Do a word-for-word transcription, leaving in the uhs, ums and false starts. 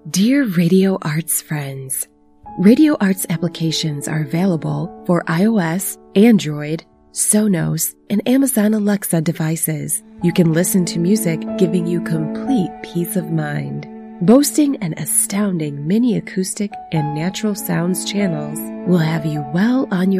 Dear Radio Arts friends, Radio Arts applications are available for iOS, Android, Sonos, and Amazon Alexa devices. You can listen to music, giving you complete peace of mind. Boasting an astounding mini acoustic and natural sounds channels will have you well on your